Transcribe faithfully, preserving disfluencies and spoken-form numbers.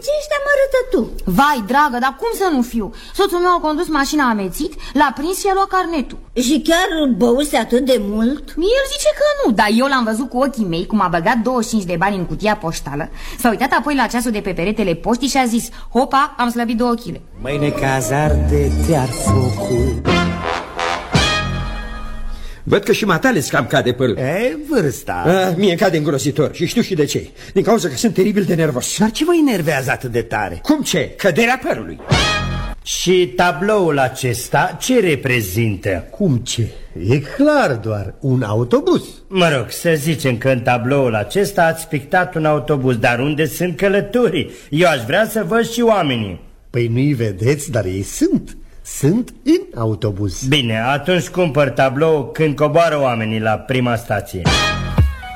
ce ești amărâtă tu? Vai, dragă, dar cum să nu fiu? Soțul meu a condus mașina amețit, l-a prins și a luat carnetul. Și chiar băuse atât de mult? El zice că nu, dar eu l-am văzut cu ochii mei cum a băgat douăzeci și cinci de bani în cutia poștală. S-a uitat apoi la ceasul de pe peretele poștii și a zis: hopa, am slăbit două chile. Măi, necazar de te-ar focul. Văd că și matale scam cade părul. E, vârsta. A, mie cade îngrozitor și știu și de ce. Din cauza că sunt teribil de nervos. Dar ce vă enervează atât de tare? Cum ce? Căderea părului. Și tabloul acesta ce reprezintă? Cum ce? E clar doar un autobuz. Mă rog, să zicem că în tabloul acesta ați pictat un autobuz. Dar unde sunt călătorii? Eu aș vrea să văd și oamenii. Păi nu-i vedeți, dar ei sunt. Sunt în autobuz. Bine, atunci cumpăr tablou când coboară oamenii la prima stație.